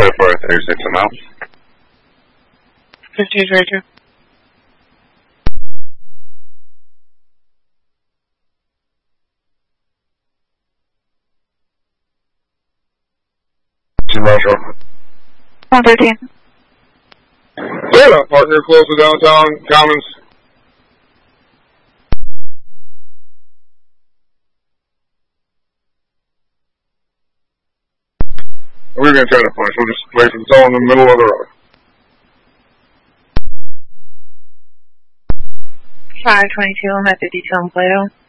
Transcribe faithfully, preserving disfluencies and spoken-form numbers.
four thirty-six a mile. fifty-eight Ranger. Metro. one thirteen. Data, partner close to downtown Commons. We're going to try to punch. We'll just wait for the zone in the middle of the road. five twenty-two, I'm at fifty-two on Plato.